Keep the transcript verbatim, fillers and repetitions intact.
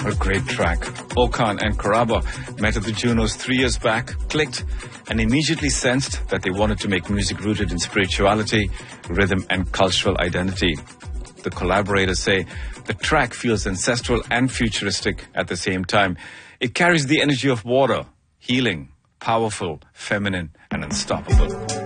A great track. Okan and Karaba met at the Junos three years back, clicked, and immediately sensed that they wanted to make music rooted in spirituality, rhythm, and cultural identity. The collaborators say the track feels ancestral and futuristic at the same time. It carries the energy of water, healing, powerful, feminine, and unstoppable.